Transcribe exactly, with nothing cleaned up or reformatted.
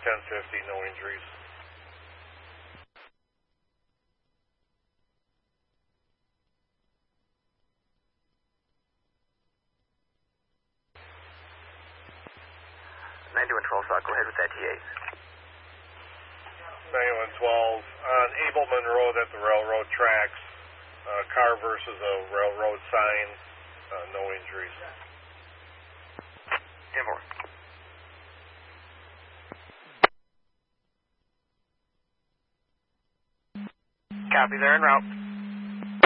ten fifty, no injuries. ninety-one twelve, so I'll go ahead with that T A. ninety-one twelve, on Abelman Road at the railroad tracks, uh, car versus a railroad sign, uh, no injuries. ten four. Copy, they're en route.